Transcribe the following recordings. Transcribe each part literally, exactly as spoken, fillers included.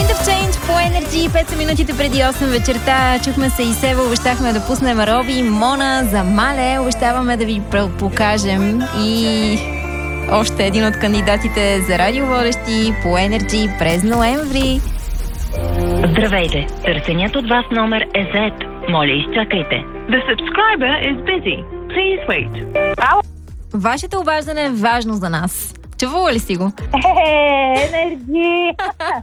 Wind of Change по Energy, пет са минутите преди осем вечерта. Чухме се и Сева, обещахме да пуснем Роби, Мона, за Мале. Обещаваме да ви покажем и още един от кандидатите за радиоводещи по Energy през ноември. Здравейте! Търсеният от вас номер е зает. Моля, изчакайте. The subscriber is busy. Please wait. Вашето обаждане е важно за нас. Чувала ли си го? Е, Енерджи!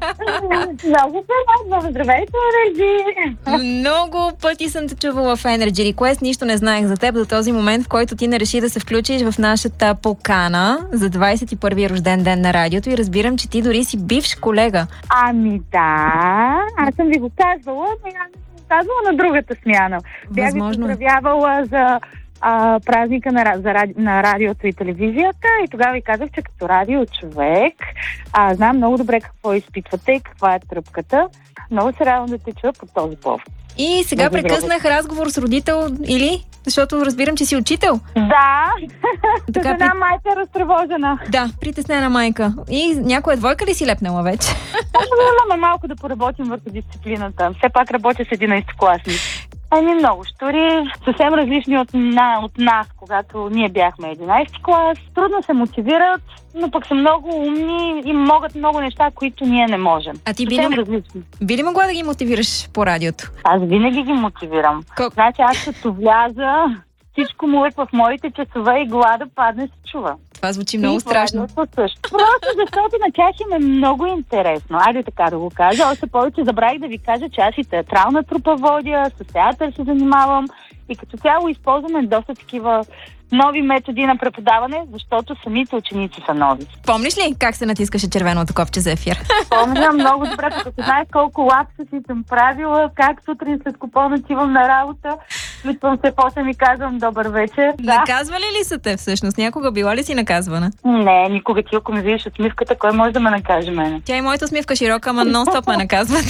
Много се радвам. Здравейте, Енерджи! Много пъти съм те чувала в Energy Request. Нищо не знаех за теб до този момент, в който ти не реши да се включиш в нашата покана за двадесет и първи рожден ден на радиото и разбирам, че ти дори си бивш колега. Ами да, аз съм ви го казвала, но аз съм го казвала на другата смяна. Бях ви Възможно е. поздравявала за а, празника на, за, на радиото и телевизията и тогава ви казах, че като радио човек а, знам много добре какво изпитвате и каква е тръпката. Много се радвам да те чуя по този повод. И сега Много прекъснах разговор с родител, или? Защото разбирам, че си учител. Да, Така с една при- майка е разтревожена. Да, притеснена майка. И някоя двойка ли си лепнала вече? Имаме малко да поработим върху дисциплината. Все пак работя с единайсетокласник. Ами много штури, съвсем различни от, на, от нас, когато ние бяхме единайсети клас. Трудно се мотивират, но пък са много умни и могат много неща, които ние не можем. А ти би Съвсем ли, различни. би ли могла да ги мотивираш по радиото? Аз винаги ги мотивирам. Как? Значи аз като вляза, всичко му е в моите часове и глада падне се чува. Това звучи много И страшно. радиото също. Просто защото на тях им е много интересно. Айде така да го кажа. Още повече забравих да ви кажа, че аз и театрална трупа водя, с театър се занимавам и като цяло използваме доста такива нови методи на преподаване, защото самите ученици са нови. Помниш ли как се натискаше червеното копче за ефир? Помня много добре, като знаеш колко лапсуси съм правила, как сутрин след купон отивам на работа, включвам се, после ми казвам добър вечер. Да. Наказвали ли са те всъщност? Някога била ли си наказвана? Не, никога ти, ако ме видиш усмивката, кой може да ме накаже мене? Тя и моята усмивка широка, ама нон-стоп ме наказват.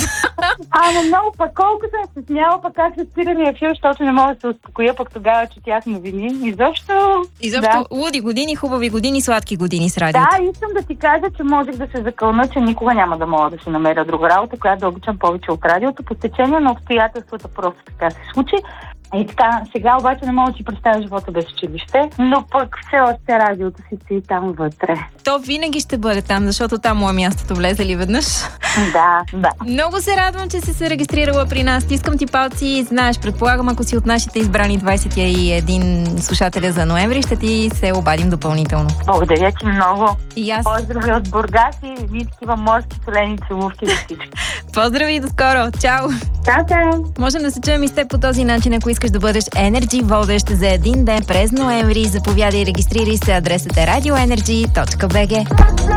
Ама много пък колко съм се смяла, пък как се спирали ефир, защото не мога да се успокоя, пък тогава четях новини. Изобщо... Изобщо Да. луди години, хубави години, сладки години с радиото. Да, искам да ти кажа, че можех да се закълна, че никога няма да мога да си намеря друга работа, която да обичам повече от радиото. По стечение на обстоятелствата просто така се случи. И така, сега обаче не мога да си представя живота без училище, но пък все още радиото си стои там вътре. То винаги ще бъде там, защото там му е мястото, влезе ли веднъж. Да, да. Много се радвам, че си се регистрирала при нас. Стискам ти палци, знаеш, предполагам, ако си от нашите избрани двадесет и един слушателя за ноември, ще ти се обадим допълнително. Благодаря ти много. И аз. Поздрави от Бургас и ви такива морски солени целувки за всички. Поздрави и до скоро. Чао! Чао, чао! Можем да се чуем и с теб по този начин, ако искаш да бъдеш Energy водещ за един ден през ноември. Заповядай и регистрирай се. Адресът е радио енерджи точка би джи.